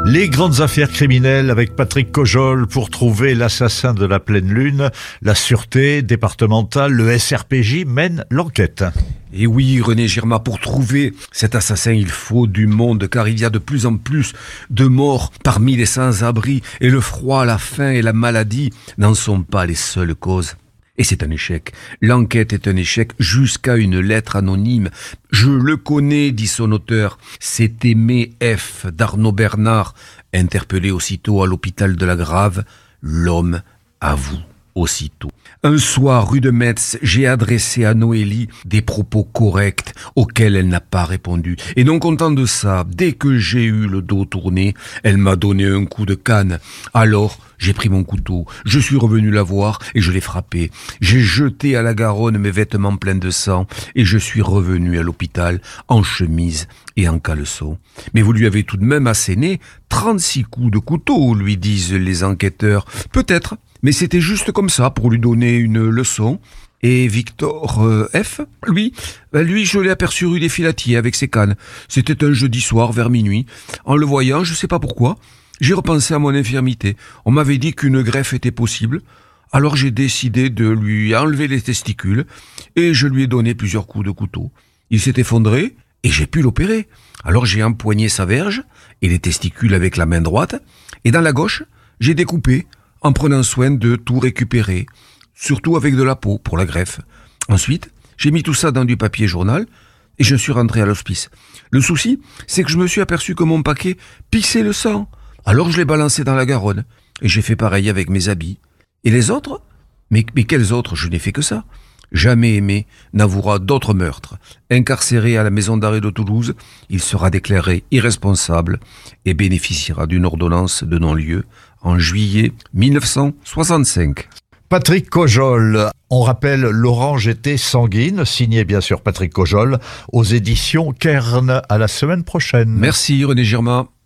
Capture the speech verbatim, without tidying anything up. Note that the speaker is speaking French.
Les grandes affaires criminelles avec Patrick Cojol pour trouver l'assassin de la pleine lune. La sûreté départementale, le S R P J mène l'enquête. Et oui, René Girma, pour trouver cet assassin, il faut du monde, car il y a de plus en plus de morts parmi les sans-abri, et le froid, la faim et la maladie n'en sont pas les seules causes. Et c'est un échec. L'enquête est un échec jusqu'à une lettre anonyme. Je le connais, dit son auteur. C'est Aimé F. d'Arnaud Bernard, interpellé aussitôt à l'hôpital de la Grave. L'homme avoue aussitôt. Un soir, rue de Metz, j'ai adressé à Noélie des propos corrects auxquels elle n'a pas répondu. Et non content de ça, dès que j'ai eu le dos tourné, elle m'a donné un coup de canne. Alors, j'ai pris mon couteau, je suis revenu la voir et je l'ai frappée. J'ai jeté à la Garonne mes vêtements pleins de sang et je suis revenu à l'hôpital en chemise et en caleçon. Mais vous lui avez tout de même asséné trente-six coups de couteau, lui disent les enquêteurs. Peut-être. Mais c'était juste comme ça, pour lui donner une leçon. Et Victor euh, F, lui, ben lui, je l'ai aperçu rue des Filatiers avec ses cannes. C'était un jeudi soir vers minuit. En le voyant, je sais pas pourquoi, j'ai repensé à mon infirmité. On m'avait dit qu'une greffe était possible. Alors j'ai décidé de lui enlever les testicules et je lui ai donné plusieurs coups de couteau. Il s'est effondré et j'ai pu l'opérer. Alors j'ai empoigné sa verge et les testicules avec la main droite. Et dans la gauche, j'ai découpé, en prenant soin de tout récupérer, surtout avec de la peau pour la greffe. Ensuite, j'ai mis tout ça dans du papier journal et je suis rentré à l'hospice. Le souci, c'est que je me suis aperçu que mon paquet pissait le sang. Alors je l'ai balancé dans la Garonne et j'ai fait pareil avec mes habits. Et les autres ? Mais, mais quels autres ? Je n'ai fait que ça. Jamais Aimé n'avouera d'autres meurtres. Incarcéré à la maison d'arrêt de Toulouse, il sera déclaré irresponsable et bénéficiera d'une ordonnance de non-lieu en juillet mille neuf cent soixante-cinq. Patrick Cojol, on rappelle l'Orange été sanguine, signé bien sûr Patrick Cojol, aux éditions Kern. À la semaine prochaine. Merci René Girma.